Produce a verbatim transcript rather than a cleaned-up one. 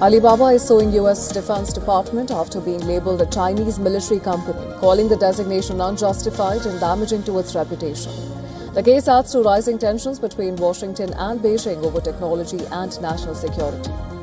Alibaba is suing U S Defense Department after being labelled a Chinese military company, calling the designation unjustified and damaging to its reputation. The case adds to rising tensions between Washington and Beijing over technology and national security.